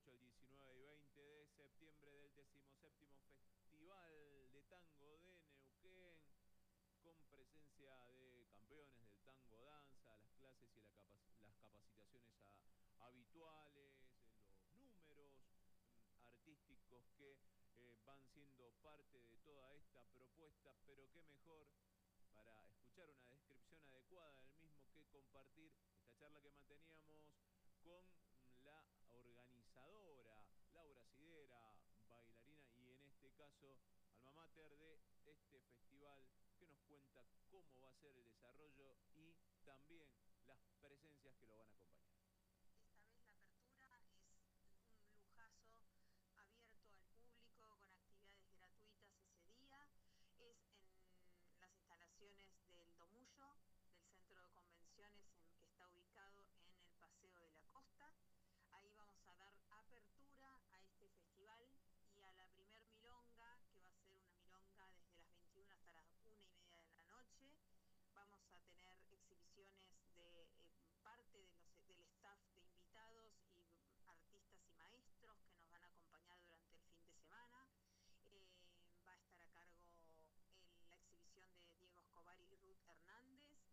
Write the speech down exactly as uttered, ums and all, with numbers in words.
dieciocho, el diecinueve y veinte de septiembre del decimoséptimo Festival de Tango de Neuquén, con presencia de campeones del tango danza, las clases y la capac las capacitaciones a, habituales, los números mm, artísticos que eh, van siendo parte de toda esta propuesta, pero qué mejor para escuchar una descripción adecuada del mismo que compartir esta charla que manteníamos con la organizadora Laura Sidera, bailarina y en este caso alma mater de este festival, que nos cuenta cómo va a ser el desarrollo y también las presencias que lo van a acompañar. Esta vez la apertura es un lujazo abierto al público con actividades gratuitas ese día. Es en las instalaciones del Domullo, del centro de convenciones en, que está ubicado en el Paseo de la Costa. Ahí vamos a dar apertura a este festival y a la primer milonga, que va a ser una milonga desde las veintiuna hasta las una y media de la noche. Vamos a tener exhibiciones